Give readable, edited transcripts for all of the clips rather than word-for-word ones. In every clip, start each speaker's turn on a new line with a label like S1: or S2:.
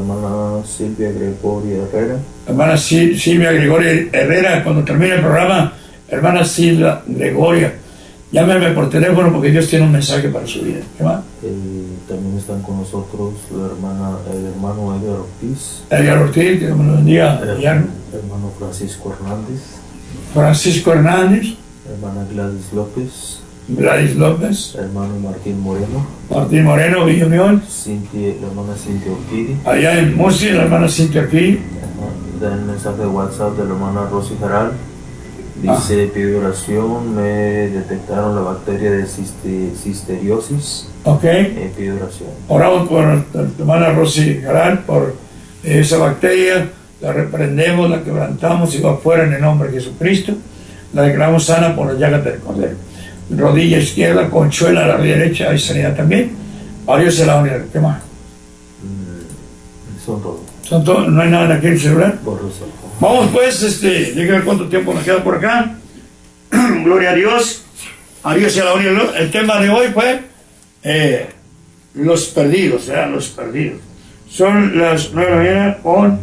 S1: hermana Silvia Gregoria Herrera.
S2: Hermana Silvia Gregoria Herrera, cuando termine el programa, hermana Silvia Gregoria, llámeme por teléfono porque Dios tiene un mensaje para su vida. ¿Qué más?
S1: También están con nosotros el hermano Edgar Ortiz.
S2: Edgar Ortiz, que me lo bendiga.
S1: Hermano Francisco Hernández.
S2: Francisco Hernández.
S1: Hermana Gladys López.
S2: Gladys López.
S1: Hermano Martín Moreno.
S2: Martín Moreno, Villa Unión.
S1: La hermana Cintia Ortiz.
S2: Allá en Murcia, la hermana Cintia Ortiz.
S1: Da el mensaje de WhatsApp de la hermana Rosy Jaral. Dice, pido oración, me detectaron la bacteria de cisteriosis.
S2: Ok.
S1: Pido oración.
S2: Oramos por la hermana Rosy Jaral, por esa bacteria, la reprendemos, la quebrantamos y va fuera en el nombre de Jesucristo. La declaramos sana por las llagas del Cordero. Rodilla izquierda, conchuela, la rodilla derecha, hay sanidad también. A Dios se la unidad. ¿Qué más?
S1: Son todos.
S2: ¿Son todos? ¿No hay nada en aquel celular?
S1: Por eso.
S2: Vamos pues, hay que ver cuánto tiempo nos queda por acá. Gloria a Dios. A Dios sea la unidad. El tema de hoy fue los perdidos, los perdidos. Son las 9 de la mañana con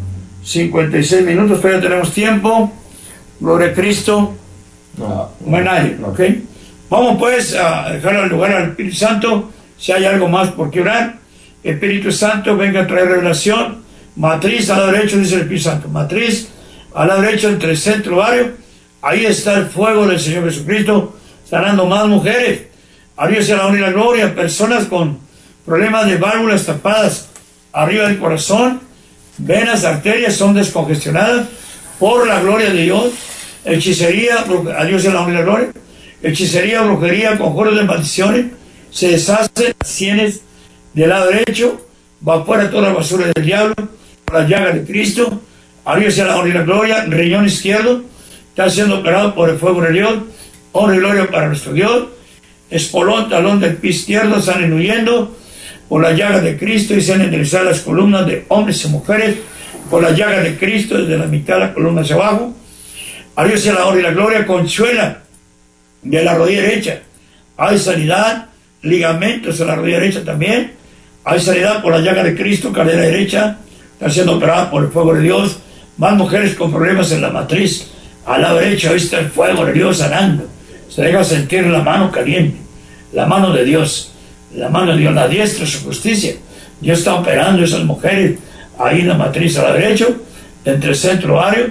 S2: 56 minutos, todavía tenemos tiempo. Gloria a Cristo. No hay nadie, ¿ok? Vamos pues a dejar el lugar al Espíritu Santo. Si hay algo más por qué orar, Espíritu Santo venga a traer revelación. Matriz al lado derecho, dice el Espíritu Santo. Matriz al lado derecho entre el centro y barrio. Ahí está el fuego del Señor Jesucristo sanando más mujeres. A Dios sea la honra y la gloria. Personas con problemas de válvulas tapadas arriba del corazón, venas, arterias son descongestionadas por la gloria de Dios. Hechicería, a Dios sea la honra y la gloria. Hechicería, brujería, conjuros de maldiciones se deshacen las sienes del lado derecho, va fuera toda la basura del diablo, por la llaga de Cristo. A Dios sea la honra y la gloria. Riñón izquierdo está siendo operado por el fuego de Dios. Honra y gloria para nuestro Dios. Espolón, talón del pie izquierdo, salen huyendo por la llaga de Cristo y se han enderezado las columnas de hombres y mujeres por la llaga de Cristo desde la mitad de la columna hacia abajo. A Dios sea la honra y la gloria. Conchuela de la rodilla derecha hay sanidad. Ligamentos en la rodilla derecha también hay sanidad por la llaga de Cristo. Cadera derecha está siendo operada por el fuego de Dios. Más mujeres con problemas en la matriz al lado derecho, ahí está el fuego de Dios sanando. Se deja sentir la mano caliente, la mano de Dios, la mano de Dios, la diestra, su justicia. Dios está operando esas mujeres ahí en la matriz al lado derecho, entre el centro área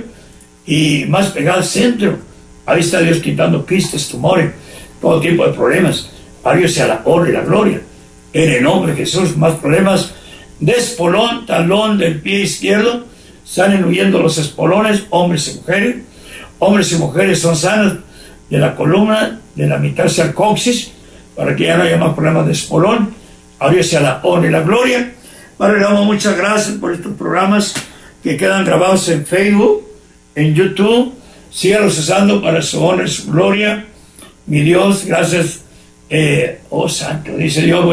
S2: y más pegado al centro. Ahí está Dios quitando quistes, tumores, todo tipo de problemas. A Dios sea la honra y la gloria. En el nombre de Jesús, más problemas de espolón, talón del pie izquierdo, salen huyendo los espolones, hombres y mujeres. Hombres y mujeres son sanos de la columna, de la mitad hacia el coxis, para que ya no haya más problemas de espolón. A Dios sea la honra y la gloria. Padre, le damos muchas gracias por estos programas que quedan grabados en Facebook, en YouTube. Sígalos usando para su honra y su gloria. Mi Dios, gracias. Oh santo, dice Dios,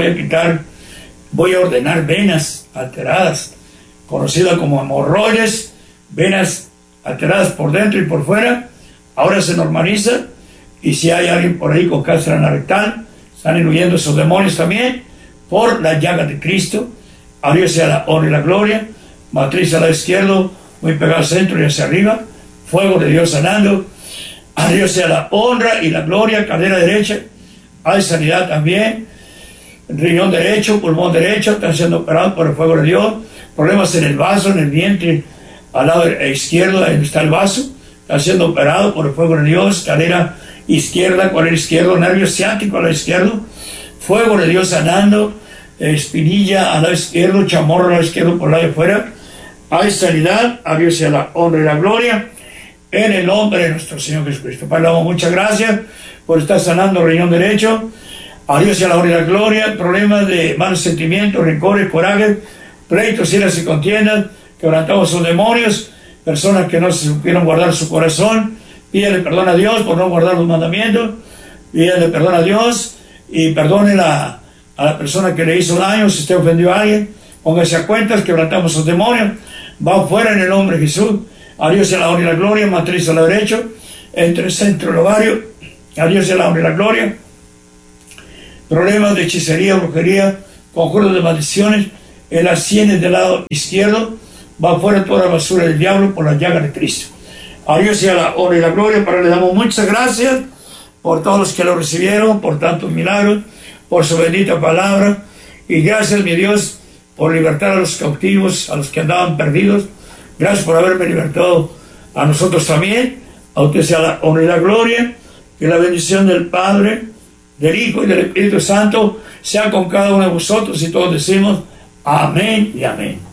S2: voy a ordenar venas alteradas, conocidas como hemorroides, venas alteradas por dentro y por fuera. Ahora se normaliza, y si hay alguien por ahí con cáncer anal rectal, están huyendo esos demonios también por la llaga de Cristo. A Dios sea la honra y la gloria. Matriz al lado izquierdo, muy pegado al centro y hacia arriba, fuego de Dios sanando. A Dios sea la honra y la gloria. Cadera derecha hay sanidad también. Riñón derecho, pulmón derecho, están siendo operados por el fuego de Dios. Problemas en el vaso, en el vientre, al lado izquierdo, ahí está el vaso, está siendo operado por el fuego de Dios. Cadera izquierda, cuadril izquierdo, nervio ciático al lado izquierdo, fuego de Dios sanando. Espinilla al lado izquierdo, chamorro al lado izquierdo por el lado de afuera. Hay sanidad. A Dios sea la honra y la gloria. En el nombre de nuestro Señor Jesucristo. Padre, le damos muchas gracias por estar sanando el riñón derecho. A Dios sea la honra y la gloria. Problemas de malos sentimientos, rencores, corajes, pleitos, iras y contiendas. Quebrantamos sus demonios. Personas que no se supieron guardar su corazón. Pídale perdón a Dios por no guardar los mandamientos. Pídale perdón a Dios y perdone a la persona que le hizo daño. Si usted ofendió a alguien, póngase a cuentas. Quebrantamos sus demonios. Va fuera en el nombre de Jesús. A Dios sea la honra y la gloria. Matriz al lado derecho, entre el centro y el ovario. A Dios sea la honra y la gloria. Problemas de hechicería, brujería, conjuros de maldiciones, en las sienes del lado izquierdo, va fuera toda la basura del diablo por la llaga de Cristo. A Dios sea la honra y la gloria, pero le damos muchas gracias por todos los que lo recibieron, por tantos milagros, por su bendita palabra, y gracias, mi Dios, por libertar a los cautivos, a los que andaban perdidos. Gracias por haberme libertado a nosotros también. A usted sea la honra y la gloria, que la bendición del Padre, del Hijo y del Espíritu Santo sea con cada uno de vosotros, y todos decimos amén y amén.